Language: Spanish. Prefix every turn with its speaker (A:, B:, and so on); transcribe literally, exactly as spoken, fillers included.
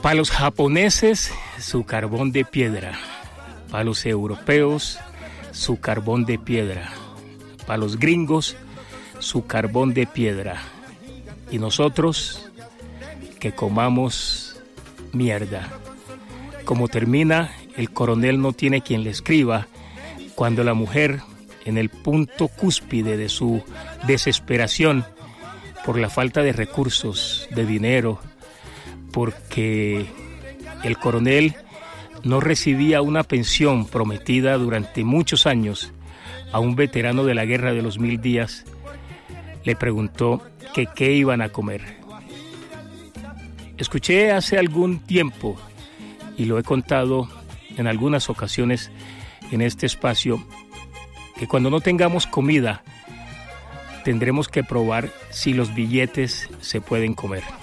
A: Para los japoneses, su carbón de piedra. Para los europeos, su carbón de piedra. Para los gringos, su carbón de piedra. Y nosotros, que comamos mierda. Como termina, el coronel no tiene quien le escriba cuando la mujer, en el punto cúspide de su desesperación por la falta de recursos, de dinero, porque el coronel no recibía una pensión prometida durante muchos años a un veterano de la guerra de los mil días, le preguntó que qué iban a comer. Escuché hace algún tiempo, y lo he contado en algunas ocasiones en este espacio, que cuando no tengamos comida, tendremos que probar si los billetes se pueden comer.